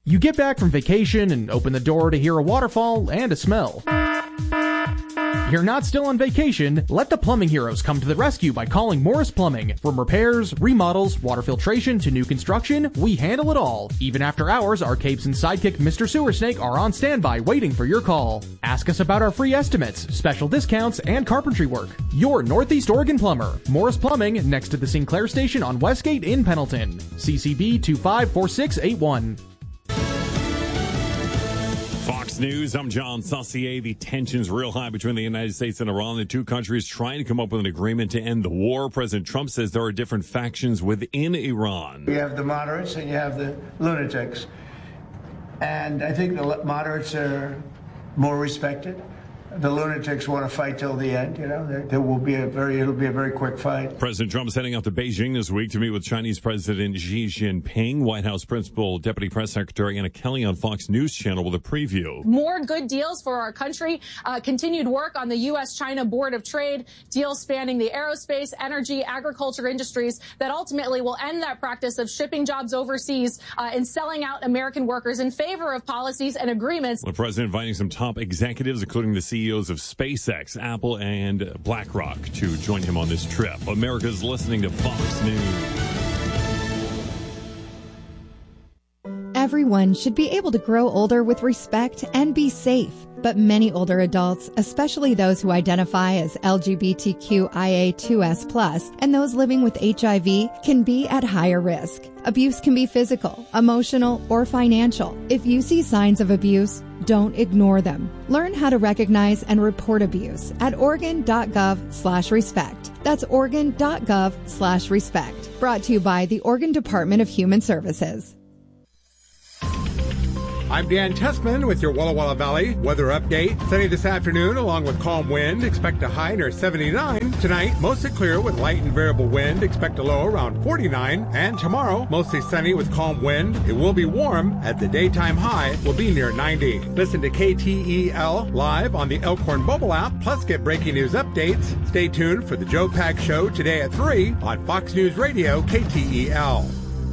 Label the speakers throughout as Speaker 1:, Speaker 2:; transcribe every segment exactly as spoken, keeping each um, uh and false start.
Speaker 1: You get back from vacation and open the door to hear a waterfall and a smell. You're not still on vacation. Let the plumbing heroes come to the rescue by calling Morris Plumbing. From repairs, remodels, water filtration to new construction, we handle it all. Even after hours, our capes and sidekick Mister Sewer Snake are on standby waiting for your call. Ask us about our free estimates, special discounts, and carpentry work. Your Northeast Oregon plumber. Morris Plumbing, next to the Sinclair Station on Westgate in Pendleton. C C B two five four six eight one.
Speaker 2: Fox News, I'm John Saucier. The tensions real high between the United States and Iran. The two countries trying to come up with an agreement to end the war. President Trump says there are different factions within Iran.
Speaker 3: You have the moderates and you have the lunatics. And I think the moderates are more respected. The lunatics want to fight till the end. You know, there, there will be a very, it'll be a very quick fight.
Speaker 2: President Trump is heading out to Beijing this week to meet with Chinese President Xi Jinping. White House Principal Deputy Press Secretary Anna Kelly on Fox News Channel with a preview.
Speaker 4: More good deals for our country. Uh, continued work on the U S China Board of Trade. Deals spanning the aerospace, energy, agriculture industries that ultimately will end that practice of shipping jobs overseas uh, and selling out American workers in favor of policies and agreements.
Speaker 2: The president inviting some top executives, including the C E Os of SpaceX, Apple, and BlackRock to join him on this trip. America's listening to Fox News.
Speaker 5: Everyone should be able to grow older with respect and be safe. But many older adults, especially those who identify as L G B T Q I A two S plus, and those living with H I V, can be at higher risk. Abuse can be physical, emotional, or financial. If you see signs of abuse, don't ignore them. Learn how to recognize and report abuse at Oregon.gov slash respect. That's Oregon.gov slash respect. Brought to you by the Oregon Department of Human Services.
Speaker 6: I'm Dan Tessman with your Walla Walla Valley weather update. Sunny this afternoon along with calm wind. Expect a high near seventy-nine. Tonight, mostly clear with light and variable wind. Expect a low around forty-nine. And tomorrow, mostly sunny with calm wind. It will be warm at the daytime high will be near ninety. Listen to K T E L live on the Elkhorn mobile app. Plus get breaking news updates. Stay tuned for the Joe Pack Show today at three on Fox News Radio K T E L.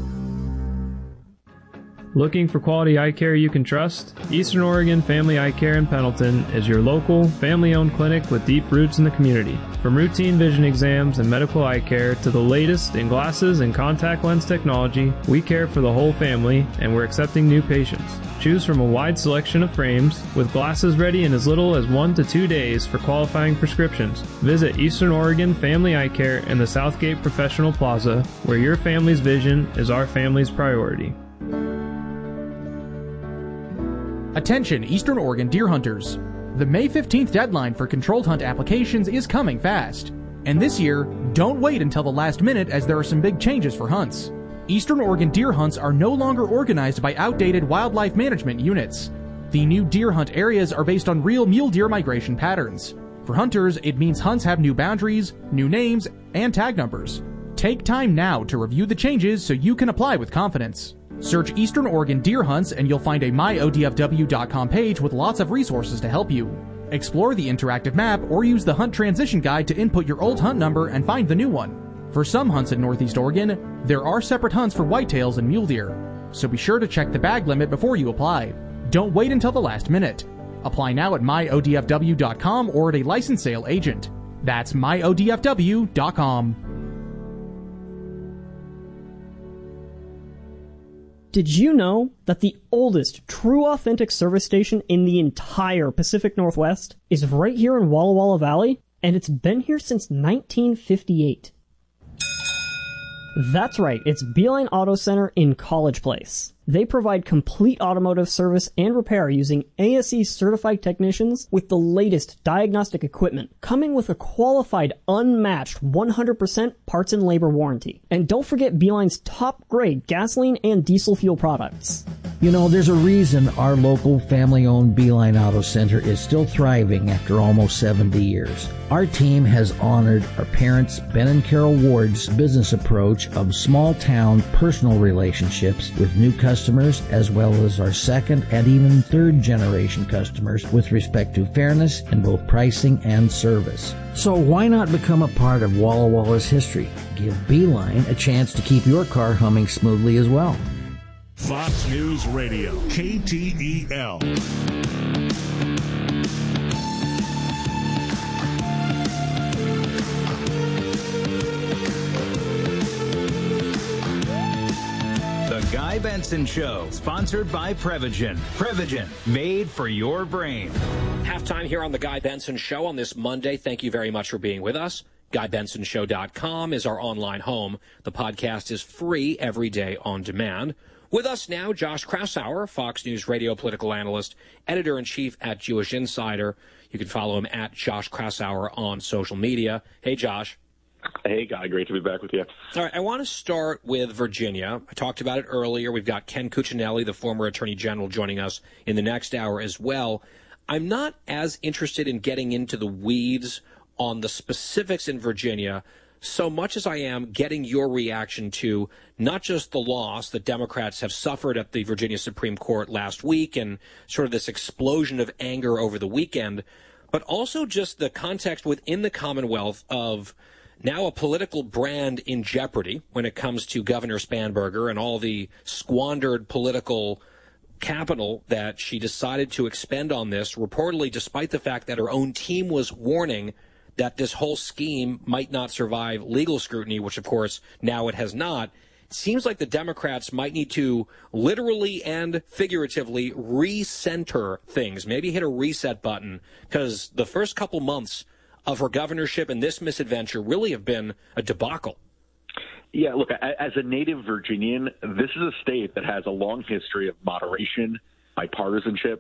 Speaker 7: Looking for quality eye care you can trust? Eastern Oregon Family Eye Care in Pendleton is your local, family-owned clinic with deep roots in the community. From routine vision exams and medical eye care to the latest in glasses and contact lens technology, we care for the whole family and we're accepting new patients. Choose from a wide selection of frames with glasses ready in as little as one to two days for qualifying prescriptions. Visit Eastern Oregon Family Eye Care in the Southgate Professional Plaza, where your family's vision is our family's priority.
Speaker 1: Attention Eastern Oregon deer hunters. The May fifteenth deadline for controlled hunt applications is coming fast. And this year, don't wait until the last minute as there are some big changes for hunts. Eastern Oregon deer hunts are no longer organized by outdated wildlife management units. The new deer hunt areas are based on real mule deer migration patterns. For hunters, it means hunts have new boundaries, new names, and tag numbers. Take time now to review the changes so you can apply with confidence. Search Eastern Oregon deer hunts and you'll find a my O D F W dot com page with lots of resources to help you. Explore the interactive map or use the hunt transition guide to input your old hunt number and find the new one. For some hunts in Northeast Oregon, there are separate hunts for whitetails and mule deer, so be sure to check the bag limit before you apply. Don't wait until the last minute. Apply now at my O D F W dot com or at a licensed sale agent. That's my O D F W dot com.
Speaker 8: Did you know that the oldest true authentic service station in the entire Pacific Northwest is right here in Walla Walla Valley? And it's been here since nineteen fifty-eight. That's right, it's Beeline Auto Center in College Place. They provide complete automotive service and repair using A S E certified technicians with the latest diagnostic equipment, coming with a qualified, unmatched one hundred percent parts and labor warranty. And don't forget Beeline's top grade gasoline and diesel fuel products.
Speaker 9: You know, there's a reason our local family-owned Beeline Auto Center is still thriving after almost seventy years. Our team has honored our parents, Ben and Carol Ward's business approach of small-town personal relationships with new customers, as well as our second and even third-generation customers with respect to fairness in both pricing and service. So why not become a part of Walla Walla's history? Give Beeline a chance to keep your car humming smoothly as well.
Speaker 10: Fox News Radio, K T E L.
Speaker 11: The Guy Benson Show, sponsored by Prevagen. Prevagen, made for your brain.
Speaker 12: Halftime here on The Guy Benson Show on this Monday. Thank you very much for being with us. guy benson show dot com is our online home. The podcast is free every day on demand. With us now, Josh Kraushaar, Fox News radio political analyst, editor-in-chief at Jewish Insider. You can follow him at Josh Kraushaar on social media. Hey, Josh.
Speaker 13: Hey, Guy. Great to be back with you.
Speaker 12: All right. I want to start with Virginia. I talked about it earlier. We've got Ken Cuccinelli, the former attorney general, joining us in the next hour as well. I'm not as interested in getting into the weeds on the specifics in Virginia so much as I am getting your reaction to not just the loss that Democrats have suffered at the Virginia Supreme Court last week and sort of this explosion of anger over the weekend, but also just the context within the Commonwealth of now a political brand in jeopardy when it comes to Governor Spanberger and all the squandered political capital that she decided to expend on this, reportedly despite the fact that her own team was warning that this whole scheme might not survive legal scrutiny, which, of course, now it has not. It seems like the Democrats might need to literally and figuratively recenter things, maybe hit a reset button, because the first couple months of her governorship and this misadventure really have been a debacle.
Speaker 13: Yeah, look, as a native Virginian, this is a state that has a long history of moderation, bipartisanship,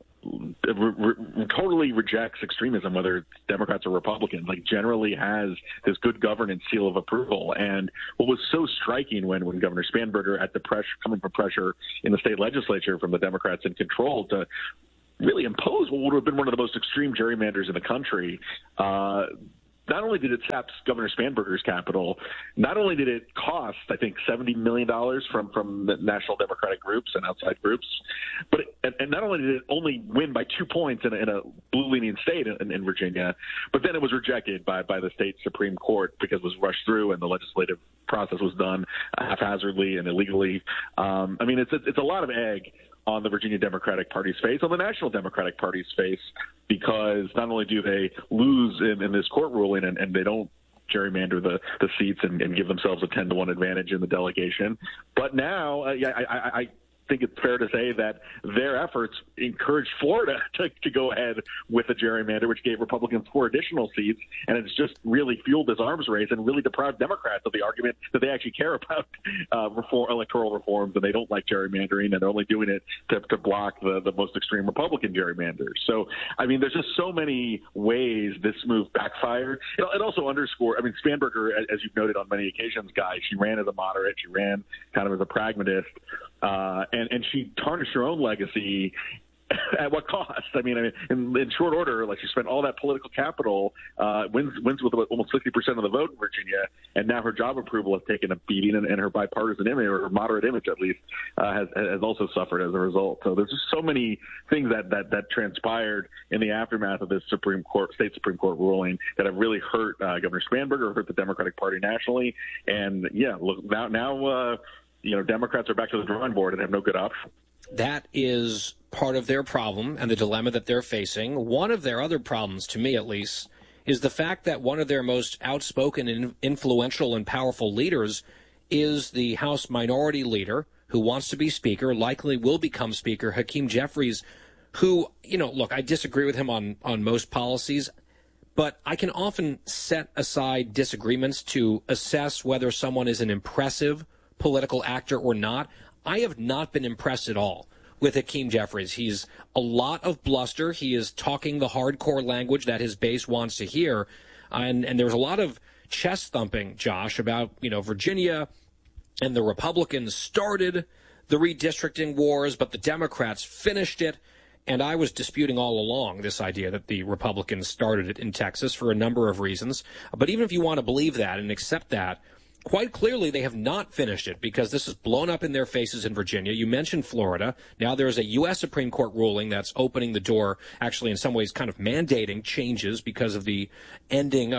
Speaker 13: re- re- totally rejects extremism, whether Democrats or Republicans, like generally has this good governance seal of approval. And what was so striking when, when Governor Spanberger, at the pressure, coming from pressure in the state legislature from the Democrats in control to really impose what would have been one of the most extreme gerrymanders in the country, uh, not only did it sap Governor Spanberger's capital, not only did it cost, I think, seventy million dollars from, from the national Democratic groups and outside groups, but it, and, and not only did it only win by two points in a, in a blue-leaning state in, in Virginia, but then it was rejected by, by the state Supreme Court because it was rushed through and the legislative process was done haphazardly and illegally. Um, I mean, it's, it's a lot of egg on the Virginia Democratic Party's face, on the National Democratic Party's face, because not only do they lose in, in this court ruling and, and they don't gerrymander the, the seats and, and give themselves a ten to one advantage in the delegation, but now uh, yeah, I, I, I think it's fair to say that their efforts encouraged Florida to, to go ahead with a gerrymander, which gave Republicans four additional seats, and it's just really fueled this arms race and really deprived Democrats of the argument that they actually care about uh, reform, electoral reforms, and they don't like gerrymandering, and they're only doing it to, to block the, the most extreme Republican gerrymanders. So, I mean, there's just so many ways this move backfired. It, it also underscored, I mean, Spanberger, as you've noted on many occasions, Guy, she ran as a moderate, she ran kind of as a pragmatist, uh, and, and she tarnished her own legacy at what cost? I mean, I mean, in, in short order, like she spent all that political capital, uh, wins wins with almost sixty percent of the vote in Virginia, and now her job approval has taken a beating, and, and her bipartisan image, or her moderate image at least, uh, has has also suffered as a result. So there's just so many things that, that, that transpired in the aftermath of this Supreme Court, state Supreme Court ruling that have really hurt uh, Governor Spanberger, hurt the Democratic Party nationally, and yeah, look now now. Uh, You know, Democrats are back to the drawing board and have no good option.
Speaker 12: That is part of their problem and the dilemma that they're facing. One of their other problems, to me at least, is the fact that one of their most outspoken and influential and powerful leaders is the House Minority Leader who wants to be Speaker, likely will become Speaker, Hakeem Jeffries, who, you know, look, I disagree with him on, on most policies, but I can often set aside disagreements to assess whether someone is an impressive political actor or not. I have not been impressed at all with Hakeem Jeffries. He's a lot of bluster. He is talking the hardcore language that his base wants to hear. And, and there's a lot of chest thumping, Josh, about, you know, Virginia and the Republicans started the redistricting wars, but the Democrats finished it. And I was disputing all along this idea that the Republicans started it in Texas for a number of reasons. But even if you want to believe that and accept that, quite clearly, they have not finished it because this is blown up in their faces in Virginia. You mentioned Florida. Now there's a U S Supreme Court ruling that's opening the door, actually in some ways kind of mandating changes because of the ending of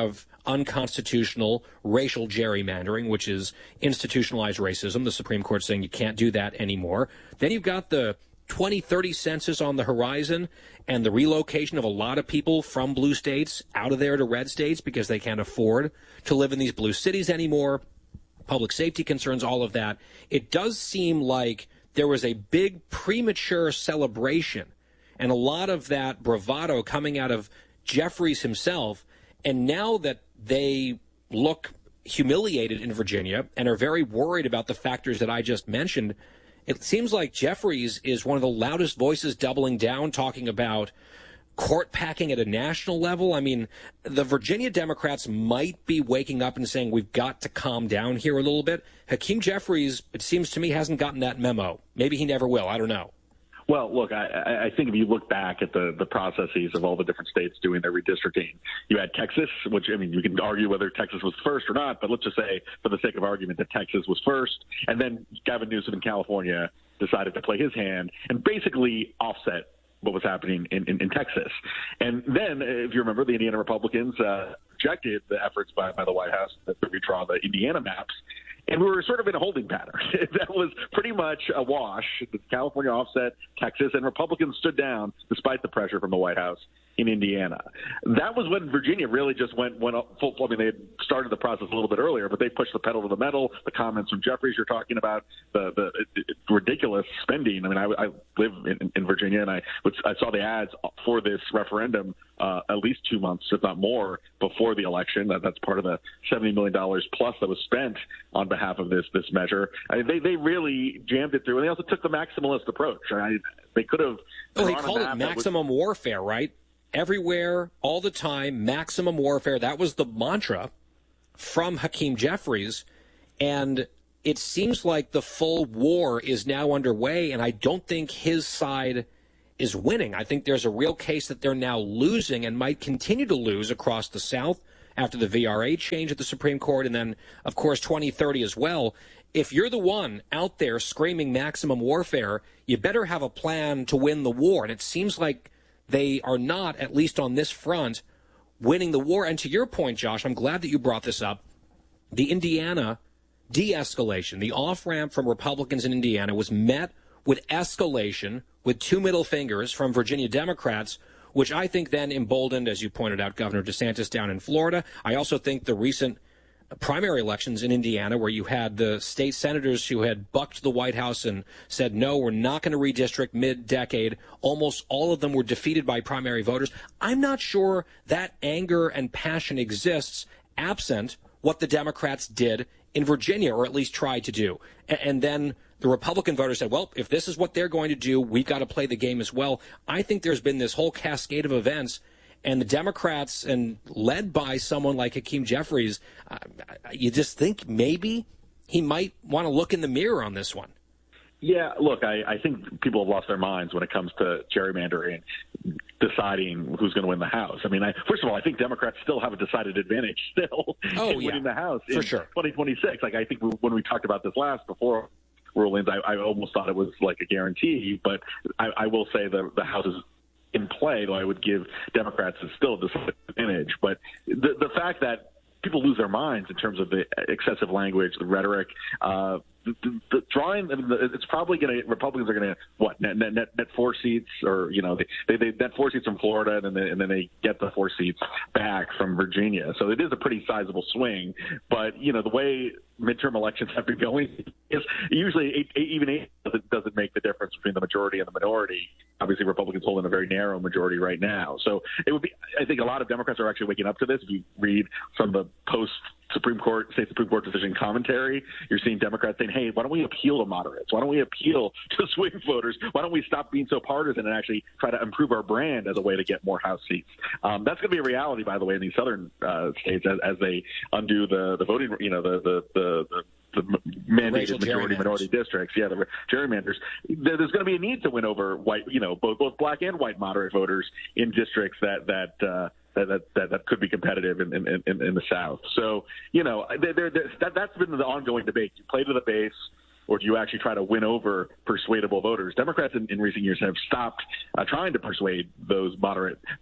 Speaker 12: unconstitutional racial gerrymandering, which is institutionalized racism. The Supreme Court saying you can't do that anymore. Then you've got the twenty thirty census on the horizon and the relocation of a lot of people from blue states out of there to red states because they can't afford to live in these blue cities anymore. Public safety concerns, all of that. It does seem like there was a big premature celebration and a lot of that bravado coming out of Jeffries himself. And now that they look humiliated in Virginia and are very worried about the factors that I just mentioned, it seems like Jeffries is one of the loudest voices doubling down, talking about court packing at a national level. I mean, the Virginia Democrats might be waking up and saying, we've got to calm down here a little bit. Hakeem Jeffries, it seems to me, hasn't gotten that memo. Maybe he never will. I don't know.
Speaker 13: Well, look, I, I think if you look back at the, the processes of all the different states doing their redistricting, you had Texas, which, I mean, you can argue whether Texas was first or not, but let's just say, for the sake of argument, that Texas was first. And then Gavin Newsom in California decided to play his hand and basically offset what was happening in, in, in Texas. And then, if you remember, the Indiana Republicans uh, rejected the efforts by, by the White House to redraw the Indiana maps. And we were sort of in a holding pattern. That was pretty much a wash. California offset Texas, and Republicans stood down despite the pressure from the White House in Indiana. That was when Virginia really just went went up full. I mean, they had started the process a little bit earlier, but they pushed the pedal to the metal. The comments from Jeffries you're talking about, the the it, it, ridiculous spending. I mean, I, I live in, in Virginia, and I I saw the ads for this referendum uh, at least two months, if not more, before the election. That, that's part of the seventy million dollars plus that was spent on behalf of this this measure. I mean, they they really jammed it through, and they also took the maximalist approach. I mean, they could have.
Speaker 12: Oh, they called it maximum was, warfare, right? Everywhere, all the time, maximum warfare. That was the mantra from Hakeem Jeffries. And it seems like the full war is now underway, and I don't think his side is winning. I think there's a real case that they're now losing and might continue to lose across the South after the V R A change at the Supreme Court, and then, of course, twenty thirty as well. If you're the one out there screaming maximum warfare, you better have a plan to win the war. And it seems like they are not, at least on this front, winning the war. And to your point, Josh, I'm glad that you brought this up. The Indiana de-escalation, the off-ramp from Republicans in Indiana was met with escalation with two middle fingers from Virginia Democrats, which I think then emboldened, as you pointed out, Governor DeSantis down in Florida. I also think the recent primary elections in Indiana, where you had the state senators who had bucked the White House and said, no, we're not going to redistrict mid-decade. Almost all of them were defeated by primary voters. I'm not sure that anger and passion exists absent what the Democrats did in Virginia, or at least tried to do. And then the Republican voters said, well, if this is what they're going to do, we've got to play the game as well. I think there's been this whole cascade of events. And the Democrats, and led by someone like Hakeem Jeffries, uh, you just think maybe he might want to look in the mirror on this one.
Speaker 13: Yeah, look, I, I think people have lost their minds when it comes to gerrymandering, deciding who's going to win the House. I mean, I, first of all, I think Democrats still have a decided advantage still
Speaker 12: oh,
Speaker 13: in
Speaker 12: yeah,
Speaker 13: winning the House
Speaker 12: for
Speaker 13: in
Speaker 12: sure.
Speaker 13: twenty twenty-six. Like, I think we, when we talked about this last before rulings, I, I almost thought it was like a guarantee. But I, I will say the the House is in play, though I would give Democrats still a disadvantage. But the the fact that people lose their minds in terms of the excessive language, the rhetoric, uh, the, the, the drawing, I mean, the, it's probably going to, Republicans are going to, what, net, net, net, net four seats, or, you know, they, they, they net four seats from Florida, and then, they, and then they get the four seats back from Virginia. So it is a pretty sizable swing. But, you know, the way midterm elections have been going is usually eight, eight, even eight doesn't, doesn't make the difference between the majority and the minority. Obviously, Republicans hold in a very narrow majority right now. So it would be, I think a lot of Democrats are actually waking up to this. If you read some of the post Supreme Court, state Supreme Court decision commentary, you're seeing Democrats saying, hey, why don't we appeal to moderates? Why don't we appeal to swing voters? Why don't we stop being so partisan and actually try to improve our brand as a way to get more House seats? Um, that's going to be a reality, by the way, in these southern uh, states as, as they undo the, the voting, you know, the, the, the, the the mandated majority minority districts. Yeah, the gerrymanders. There's going to be a need to win over white, you know, both both black and white moderate voters in districts that that uh, that, that that could be competitive in in, in, in the South. So, you know, they're, they're, that that's been the ongoing debate. You play to the base, or do you actually try to win over persuadable voters? Democrats in, in recent years have stopped uh, trying to persuade those moderate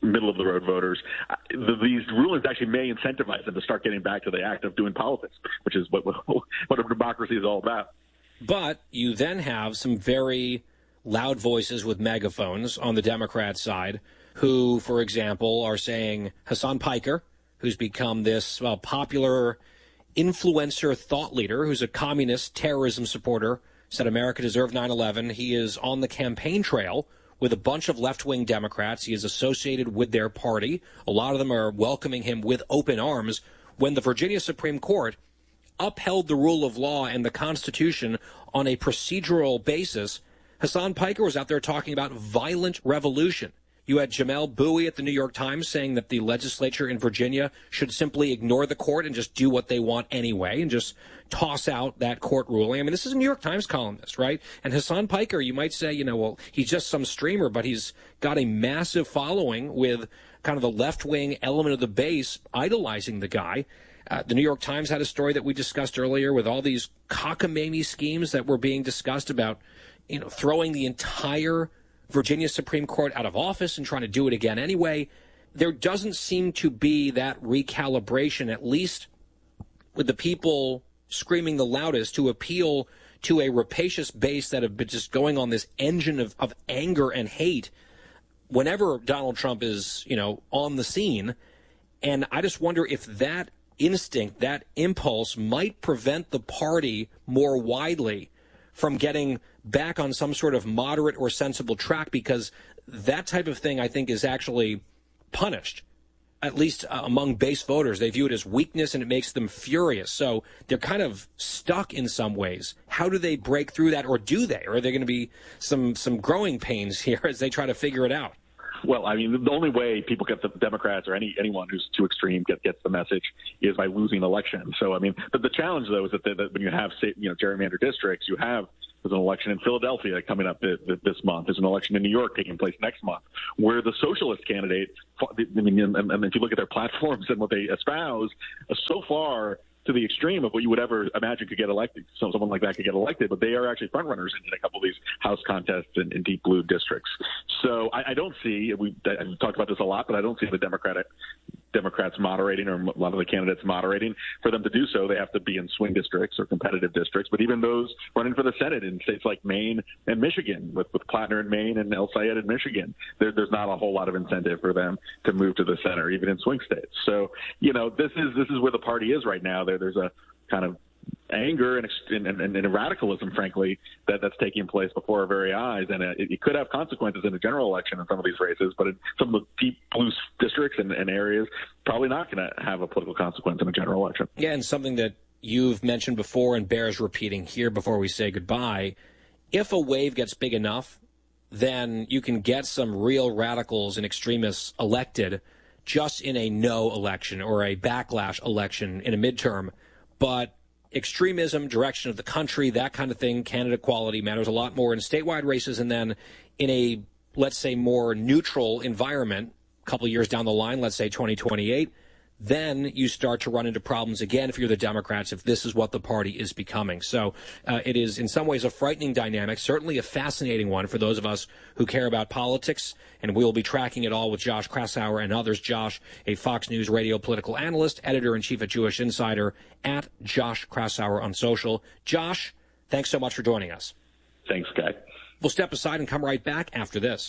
Speaker 13: middle-of-the-road voters, uh, the, these rulings actually may incentivize them to start getting back to the act of doing politics, which is what, what, what a democracy is all about.
Speaker 12: But you then have some very loud voices with megaphones on the Democrat side who, for example, are saying Hassan Piker, who's become this well, popular influencer thought leader, who's a communist terrorism supporter, said America deserved nine eleven. He is on the campaign trail with a bunch of left-wing Democrats. He is associated with their party. A lot of them are welcoming him with open arms. When the Virginia Supreme Court upheld the rule of law and the Constitution on a procedural basis, Hassan Piker was out there talking about violent revolution. You had Jamel Bowie at the New York Times saying that the legislature in Virginia should simply ignore the court and just do what they want anyway and just toss out that court ruling. I mean, this is a New York Times columnist, right? And Hassan Piker, you might say, you know, well, he's just some streamer, but he's got a massive following with kind of the left-wing element of the base idolizing the guy. Uh, the New York Times had a story that we discussed earlier with all these cockamamie schemes that were being discussed about, you know, throwing the entire Virginia Supreme Court out of office and trying to do it again anyway. There doesn't seem to be that recalibration, at least with the people screaming the loudest, to appeal to a rapacious base that have been just going on this engine of, of anger and hate whenever Donald Trump is, you know, on the scene. And I just wonder if that instinct, that impulse might prevent the party more widely from getting back on some sort of moderate or sensible track, because that type of thing, I think, is actually punished, at least uh, among base voters. They view it as weakness, and it makes them furious. So they're kind of stuck in some ways. How do they break through that, or do they? Or are there going to be some, some growing pains here as they try to figure it out?
Speaker 13: Well, I mean, the only way people get the Democrats or any anyone who's too extreme get, gets the message is by losing elections. So, I mean, but the challenge, though, is that, the, that when you have, you know, gerrymandered districts, you have there's an election in Philadelphia coming up this month. There's an election in New York taking place next month, where the socialist candidate, I mean, and, and if you look at their platforms and what they espouse, so far to the extreme of what you would ever imagine could get elected. So someone like that could get elected, but they are actually front runners in a couple of these House contests in, in deep blue districts. So I, I don't see, we, I've talked about this a lot, but I don't see the Democratic Democrats moderating, or a lot of the candidates moderating. For them to do so, they have to be in swing districts or competitive districts. But even those running for the Senate in states like Maine and Michigan, with, with Plattner in Maine and El Sayed in Michigan, there, there's not a whole lot of incentive for them to move to the center, even in swing states. So, you know, this is this is where the party is right now. There, there's a kind of anger and, and, and, and radicalism, frankly, that, that's taking place before our very eyes. And it, it could have consequences in the general election in some of these races, but in some of the deep blue districts and, and areas, probably not going to have a political consequence in a general election.
Speaker 12: Yeah, and something that you've mentioned before and bears repeating here before we say goodbye, if a wave gets big enough, then you can get some real radicals and extremists elected just in a no election or a backlash election in a midterm. But extremism, direction of the country, that kind of thing, candidate quality matters a lot more in statewide races. And then in a, let's say, more neutral environment, a couple years down the line, let's say twenty twenty-eight, then you start to run into problems again if you're the Democrats, if this is what the party is becoming. So uh, it is in some ways a frightening dynamic, certainly a fascinating one for those of us who care about politics, and we will be tracking it all with Josh Kraushaar and others. Josh, a Fox News radio political analyst, editor-in-chief at Jewish Insider, at Josh Kraushaar on social. Josh, thanks so much for joining us.
Speaker 13: Thanks, Guy.
Speaker 12: We'll step aside and come right back after this.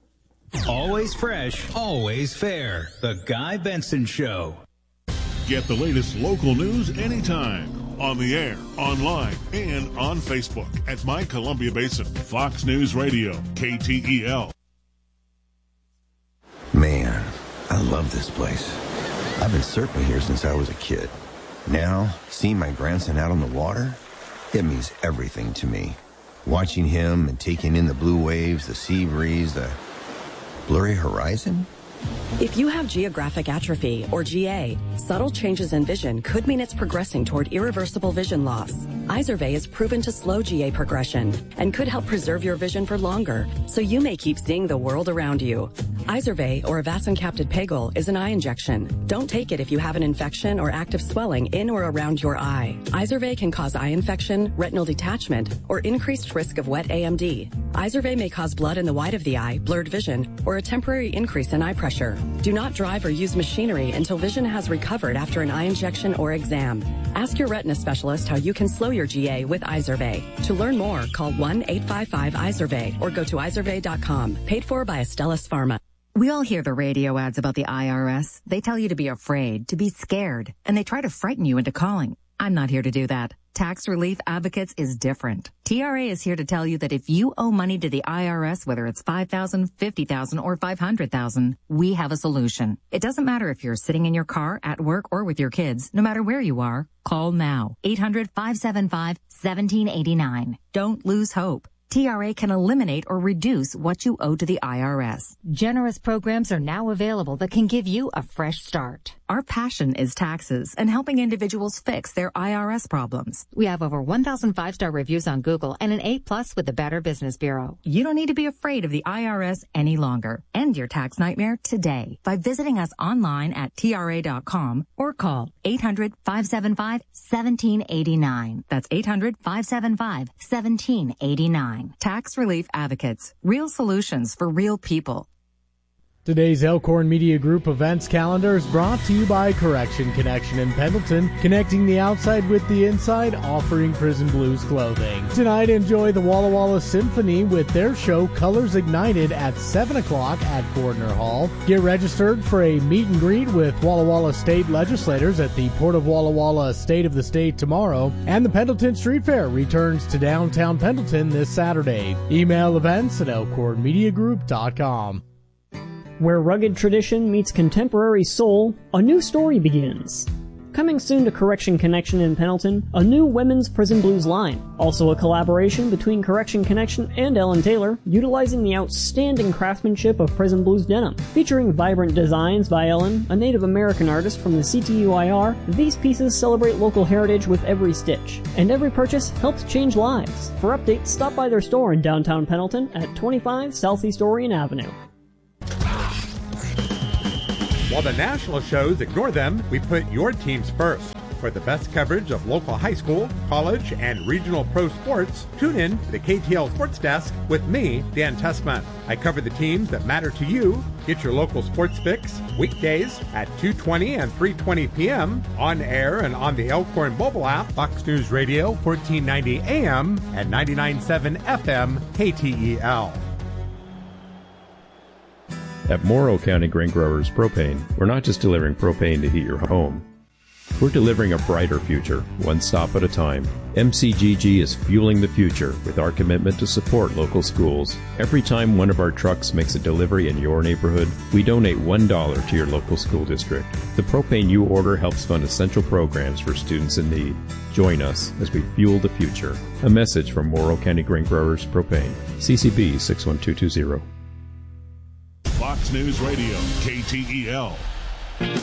Speaker 11: Always fresh, always fair. The Guy Benson Show.
Speaker 10: Get the latest local news anytime. On the air, online, and on Facebook at My Columbia Basin. Fox News Radio, K T E L.
Speaker 14: Man, I love this place. I've been surfing here since I was a kid. Now, seeing my grandson out on the water, it means everything to me. Watching him and taking in the blue waves, the sea breeze, the blurry horizon?
Speaker 15: If you have geographic atrophy, or G A, subtle changes in vision could mean it's progressing toward irreversible vision loss. Izervay is proven to slow G A progression and could help preserve your vision for longer, so you may keep seeing the world around you. Izervay, or avacincaptad pegol, is an eye injection. Don't take it if you have an infection or active swelling in or around your eye. Izervay can cause eye infection, retinal detachment, or increased risk of wet A M D. Izervay may cause blood in the white of the eye, blurred vision, or a temporary increase in eye pressure. pressure. Do not drive or use machinery until vision has recovered after an eye injection or exam. Ask your retina specialist how you can slow your G A with Izervay. To learn more, call one eight five five Izervay or go to izervay dot com. Paid for by Astellas Pharma.
Speaker 16: We all hear the radio ads about the I R S. They tell you to be afraid, to be scared, and they try to frighten you into calling. I'm not here to do that. Tax Relief Advocates is different. T R A is here to tell you that if you owe money to the I R S, whether it's five thousand dollars, fifty thousand dollars, or five hundred thousand dollars, we have a solution. It doesn't matter if you're sitting in your car, at work, or with your kids. No matter where you are, call now. eight hundred, five seven five, one seven eight nine. Don't lose hope. T R A can eliminate or reduce what you owe to the I R S. Generous programs are now available that can give you a fresh start. Our passion is taxes and helping individuals fix their I R S problems. We have over one thousand five-star reviews on Google and an A plus with the Better Business Bureau. You don't need to be afraid of the I R S any longer. End your tax nightmare today by visiting us online at T R A dot com or call eight hundred, five seven five, one seven eight nine. That's eight hundred, five seven five, one seven eight nine. Tax Relief Advocates. Real solutions for real people.
Speaker 17: Today's Elkhorn Media Group events calendar is brought to you by Correction Connection in Pendleton, connecting the outside with the inside, offering Prison Blues clothing. Tonight, enjoy the Walla Walla Symphony with their show Colors Ignited at seven o'clock at Gordner Hall. Get registered for a meet and greet with Walla Walla State legislators at the Port of Walla Walla State of the State tomorrow. And the Pendleton Street Fair returns to downtown Pendleton this Saturday. Email events at elkhorn media group dot com.
Speaker 8: Where rugged tradition meets contemporary soul, a new story begins. Coming soon to Correction Connection in Pendleton, a new women's Prison Blues line. Also a collaboration between Correction Connection and Ellen Taylor, utilizing the outstanding craftsmanship of Prison Blues denim. Featuring vibrant designs by Ellen, a Native American artist from the C T U I R, these pieces celebrate local heritage with every stitch. And every purchase helps change lives. For updates, stop by their store in downtown Pendleton at twenty-five Southeast Orion Avenue.
Speaker 6: While the national shows ignore them, we put your teams first. For the best coverage of local high school, college, and regional pro sports, tune in to the K T L Sports Desk with me, Dan Tessman. I cover the teams that matter to you. Get your local sports fix weekdays at two twenty and three twenty p.m. on air and on the Elkhorn mobile app, Fox News Radio, fourteen ninety A M and ninety-nine point seven F M K T E L.
Speaker 18: At Morrow County Grain Growers Propane, we're not just delivering propane to heat your home. We're delivering a brighter future, one stop at a time. M C G G is fueling the future with our commitment to support local schools. Every time one of our trucks makes a delivery in your neighborhood, we donate one dollar to your local school district. The propane you order helps fund essential programs for students in need. Join us as we fuel the future. A message from Morrow County Grain Growers Propane. C C B six one two two zero.
Speaker 10: Fox News Radio, K T E L.